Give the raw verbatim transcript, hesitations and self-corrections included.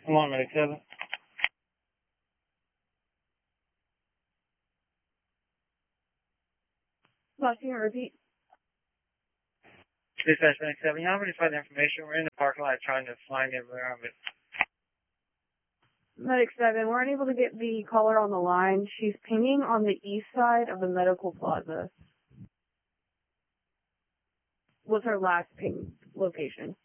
Come on, Medic seven. Passing and repeat. Dispatch Medic seven, you have any further information? We're in the parking lot trying to find him around, but Medic seven, we're unable to get the caller on the line. She's pinging on the east side of the medical plaza. What's her last ping location?